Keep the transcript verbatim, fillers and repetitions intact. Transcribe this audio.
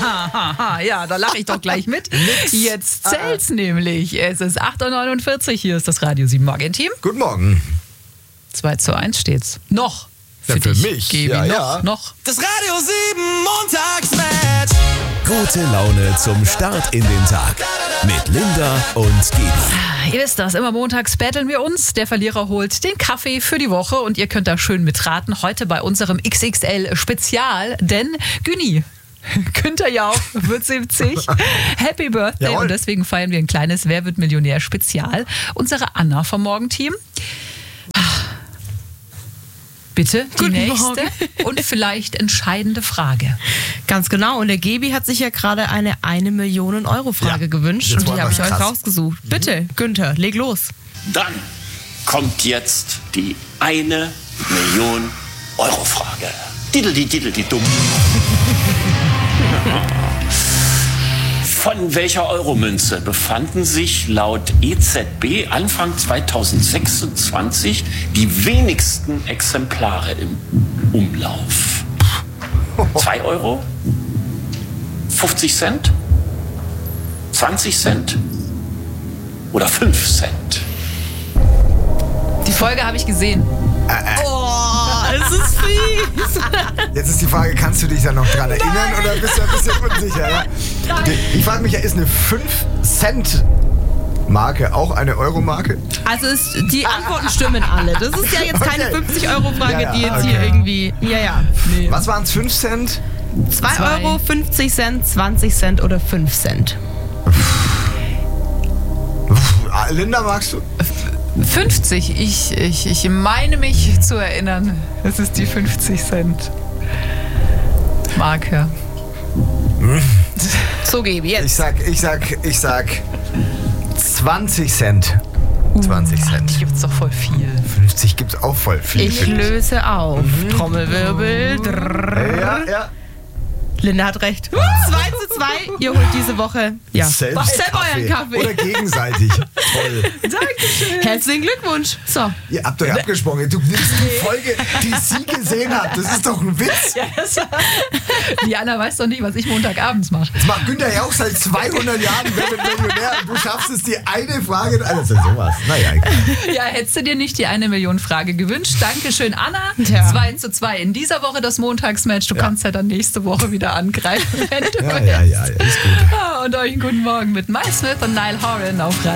Ja, da lache ich doch gleich mit. Jetzt zählt's nämlich. Es ist acht Uhr neunundvierzig, hier ist das Radio sieben Morgen-Team. Guten Morgen. zwei zu eins steht's. Noch. Für, Ja, für dich, mich. Gaby, Ja, noch, ja. noch. Das Radio sieben Montagsmatch. Gute Laune zum Start in den Tag mit Linda und Gaby. Ihr wisst das, immer montags betteln wir uns. Der Verlierer holt den Kaffee für die Woche und ihr könnt da schön mitraten. Heute bei unserem X X L-Spezial, denn Güni, Günther Jauch wird siebzig. Happy Birthday. Jawohl. Und deswegen feiern wir ein kleines Wer wird Millionär-Spezial. Unsere Anna vom Morgenteam. Bitte, die Guten nächste Morgen. und vielleicht entscheidende Frage. Ganz genau. Und der Gaby hat sich ja gerade eine eine Million Euro Frage Ja, gewünscht. das Und war die habe was ich euch krass. rausgesucht. Bitte, Günther, leg los. Dann kommt jetzt die eine Million Euro Frage. Diddeli, diddeli, dumm. Von welcher Euromünze befanden sich laut E Z B Anfang zweitausendsechsundzwanzig die wenigsten Exemplare im Umlauf? zwei Euro? fünfzig Cent? zwanzig Cent? Oder fünf Cent? Die Folge habe ich gesehen. Oh, es ist fies. Jetzt ist die Frage, kannst du dich da noch dran erinnern oder bist du ein bisschen unsicher? Ja? Ich frage mich ja, ist eine fünf Cent Marke auch eine Euro-Marke? Also ist, die Antworten stimmen alle. Das ist ja jetzt keine Okay. fünfzig Euro Frage, Ja, ja, die jetzt okay. hier irgendwie... Ja, ja. Nee. Was waren es, fünf Cent? zwei Zwei. Euro, fünfzig Cent, zwanzig Cent oder fünf Cent? Ah, Linda, magst du? fünfzig. Ich, ich, ich meine mich zu erinnern, es ist die fünfzig Cent Marke. So, Gaby, Ich jetzt. sag, ich sag, ich sag zwanzig Cent. zwanzig Cent. Die gibt's doch voll viel. fünfzig gibt's auch voll viel. Ich finde löse auf. Trommelwirbel. Drrrr. Ja, ja. Linda hat recht. zwei zu zwei. Ihr holt diese Woche ja. Selbst Selber euren Kaffee. Oder gegenseitig. Toll. Herzlichen Glückwunsch. So. Ihr habt euch abgesprochen. Du nimmst die Folge, die sie gesehen hat. Das ist doch ein Witz. Diana weiß doch nicht, was ich montagabends mache. Das macht Günther ja auch seit zweihundert Jahren. Wer wird Millionär? Und du schaffst es, die eine Frage... Also sowas. Naja, egal. Ja, hättest du dir nicht die eine Million Frage gewünscht? Dankeschön, Anna. Ja. zwei zu zwei in dieser Woche das Montagsmatch. Du kannst ja dann nächste Woche wieder angreifen, wenn du Ja, willst. ja, ja, ja, ist gut. Ah, und euch einen guten Morgen mit Mike Smith und Niall Horan auf Radio.